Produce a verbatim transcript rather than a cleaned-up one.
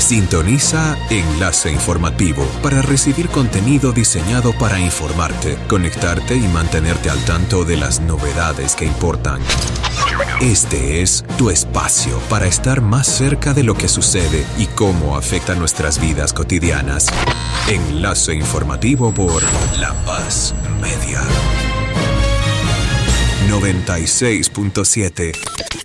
Sintoniza Enlace Informativo para recibir contenido diseñado para informarte, conectarte y mantenerte al tanto de las novedades que importan. Este es tu espacio para estar más cerca de lo que sucede y cómo afecta nuestras vidas cotidianas. Enlace Informativo por La Paz Media. noventa y seis punto siete